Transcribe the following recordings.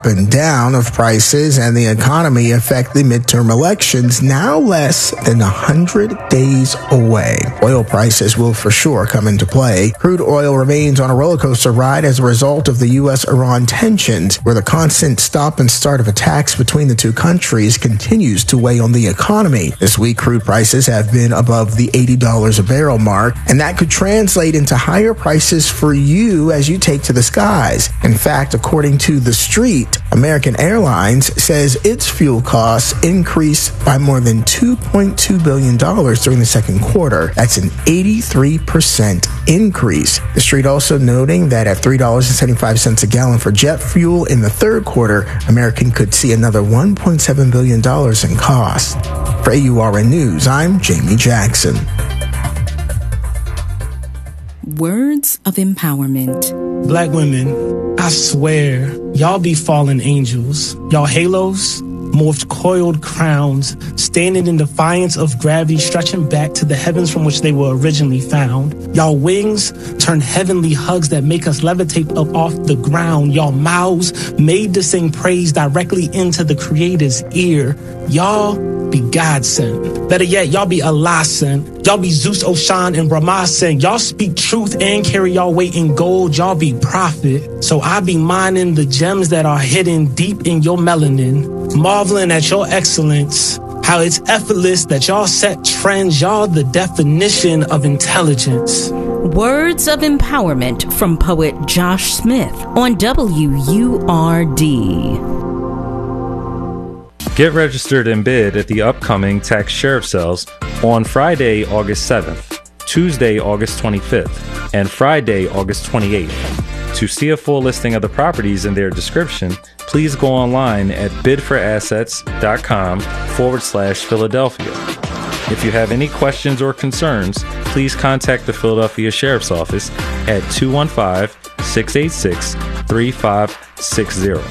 and down of prices and the economy affect the midterm elections now less than 100 days away. Oil prices will for sure come into play. Crude oil remains on a roller coaster ride as a result of the U.S.-Iran tensions, where the constant stop and start of attacks between the two countries continues to weigh on the economy. This week, crude prices have been above the $80 a barrel mark, and that could translate into higher prices for you as you take to the skies. In fact, according to The Street, American Airlines says its fuel costs increased by more than $2.2 billion during the second quarter. That's an 83% increase. The Street also noting that at $3.75 a gallon for jet fuel in the third quarter, American could see another $1.7 billion in cost. For AURN News, I'm Jamie Jackson. Words of empowerment. Black women, I swear, y'all be fallen angels. Y'all halos, morphed coiled crowns, standing in defiance of gravity, stretching back to the heavens from which they were originally found. Y'all wings turn heavenly hugs that make us levitate up off the ground. Y'all mouths made to sing praise directly into the Creator's ear. Y'all be God sent. Better yet, y'all be Allah sent. Y'all be Zeus, Oshan, and Brahma sent. Y'all speak truth and carry y'all weight in gold. Y'all be prophet. So I be mining the gems that are hidden deep in your melanin, marveling at your excellence, how it's effortless that y'all set trends. Y'all the definition of intelligence. Words of empowerment from poet Josh Smith on WURD. Get registered and bid at the upcoming tax sheriff sales on Friday, August 7th, Tuesday, August 25th, and Friday, August 28th. To see a full listing of the properties and their description, please go online at bidforassets.com/Philadelphia. If you have any questions or concerns, please contact the Philadelphia Sheriff's Office at 215-686-3560.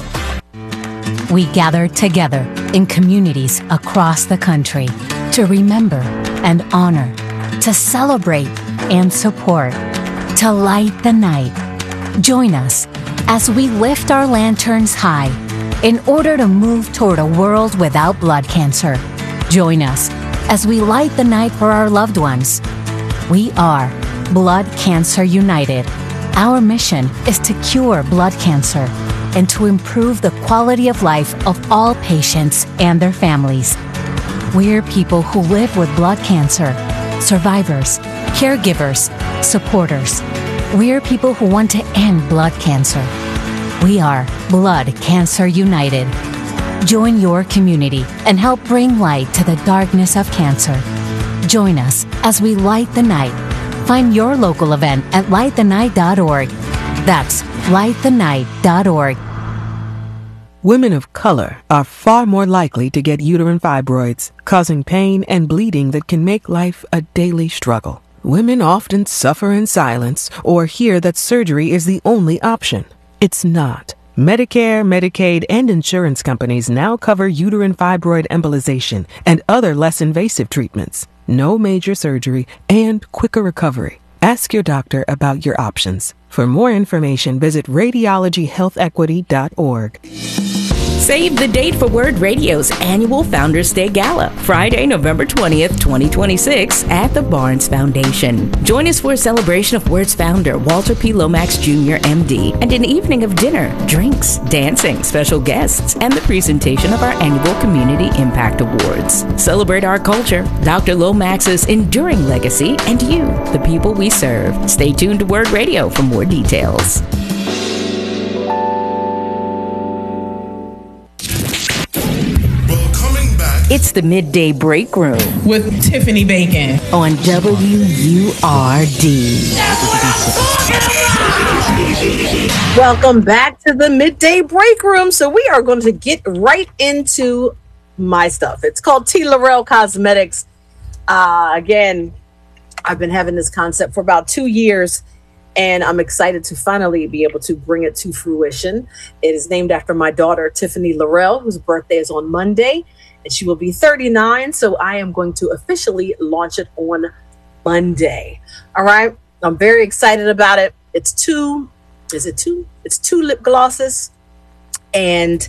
We gather together in communities across the country to remember and honor, to celebrate and support, to light the night. Join us as we lift our lanterns high in order to move toward a world without blood cancer. Join us as we light the night for our loved ones. We are Blood Cancer United. Our mission is to cure blood cancer and to improve the quality of life of all patients and their families. We're people who live with blood cancer, survivors, caregivers, supporters. We're people who want to end blood cancer. We are Blood Cancer United. Join your community and help bring light to the darkness of cancer. Join us as we light the night. Find your local event at lightthenight.org. That's lightthenight.org. Women of color are far more likely to get uterine fibroids, causing pain and bleeding that can make life a daily struggle. Women often suffer in silence or hear that surgery is the only option. It's not. Medicare, Medicaid, and insurance companies now cover uterine fibroid embolization and other less invasive treatments. No major surgery and quicker recovery. Ask your doctor about your options. For more information, visit radiologyhealthequity.org. Save the date for Word Radio's annual Founders Day Gala, Friday, November 20th, 2026, at the Barnes Foundation. Join us for a celebration of Word's founder, Walter P. Lomax Jr., MD, and an evening of dinner, drinks, dancing, special guests, and the presentation of our annual Community Impact Awards. Celebrate our culture, Dr. Lomax's enduring legacy, and you, the people we serve. Stay tuned to Word Radio for more details. It's the Midday Break Room with Tiffany Bacon on WURD. Welcome back to the Midday Break Room. So we are going to get right into my stuff. It's called T. Laurel Cosmetics. Again, I've been having this concept for about 2 years, and I'm excited to finally be able to bring it to fruition. It is named after my daughter, Tiffany Laurel, whose birthday is on Monday, and she will be 39. So I am going to officially launch it on Monday. All right. I'm very excited about it. It's two lip glosses. and